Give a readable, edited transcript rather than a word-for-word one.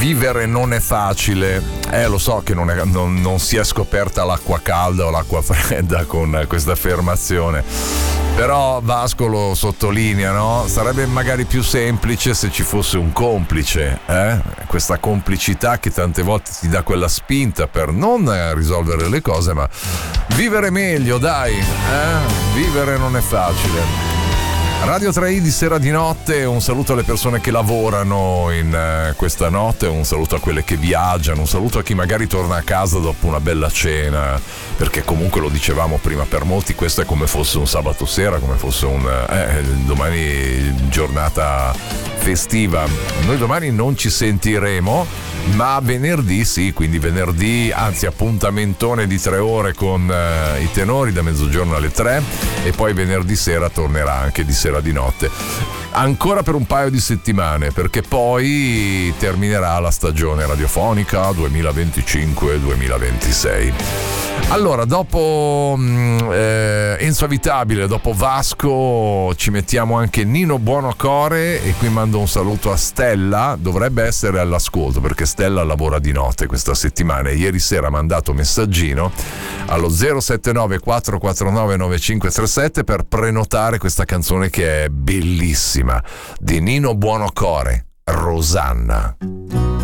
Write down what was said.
Vivere non è facile. Lo so che non si è scoperta l'acqua calda o l'acqua fredda con questa affermazione, però Vasco lo sottolinea, no? Sarebbe magari più semplice se ci fosse un complice, questa complicità che tante volte ti dà quella spinta per non risolvere le cose, ma vivere meglio, dai, vivere non è facile. Radio 3i di sera di notte, un saluto alle persone che lavorano in questa notte, un saluto a quelle che viaggiano, un saluto a chi magari torna a casa dopo una bella cena, perché comunque lo dicevamo prima, per molti questo è come fosse un sabato sera, come fosse domani giornata festiva. Noi domani non ci sentiremo, ma venerdì sì, quindi venerdì, anzi appuntamentone di 3 ore con i tenori da mezzogiorno alle 3, e poi venerdì sera tornerà anche di sera di notte, ancora per un paio di settimane, perché poi terminerà la stagione radiofonica 2025-2026. Allora, dopo Enzo Avitabile, dopo Vasco, ci mettiamo anche Nino Buonocore, e qui mando un saluto a Stella, dovrebbe essere all'ascolto perché Stella lavora di notte questa settimana, e ieri sera ha mandato messaggino allo 079 449 9537 per prenotare questa canzone che è bellissima, di Nino Buonocore, Rosanna.